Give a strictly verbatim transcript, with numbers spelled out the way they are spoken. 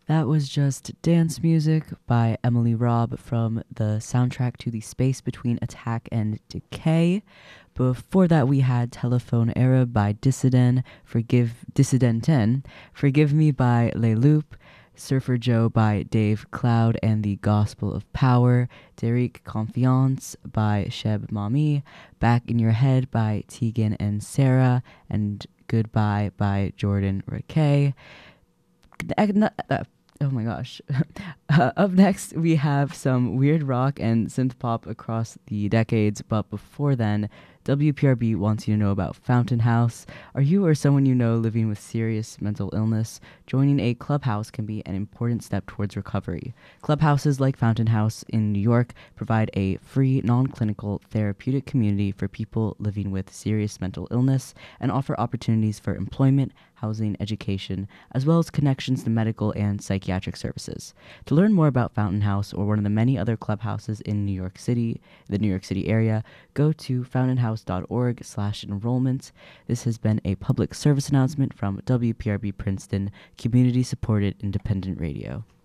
That was just Dance Music by Emily Robb from the soundtrack to The Space Between Attack and Decay. Before that, we had Telephone Era by Dissident, Forgive Dissidenten, Forgive Me by Le Loop, Surfer Joe by Dave Cloud and the Gospel of Power, Derek Confiance by Sheb Mami, Back in Your Head by Tegan and Sarah, and Goodbye by Jordan Rakei. Uh, oh my gosh. Uh, up next, we have some weird rock and synth pop across the decades, but before then, W P R B wants you to know about Fountain House. Are you or someone you know living with serious mental illness? Joining a clubhouse can be an important step towards recovery. Clubhouses like Fountain House in New York provide a free, non-clinical therapeutic community for people living with serious mental illness and offer opportunities for employment, housing, education, as well as connections to medical and psychiatric services. To learn more about Fountain House or one of the many other clubhouses in New York City, the New York City area, go to fountainhouse.org slash enrollment. This has been a public service announcement from W P R B Princeton, community-supported independent radio.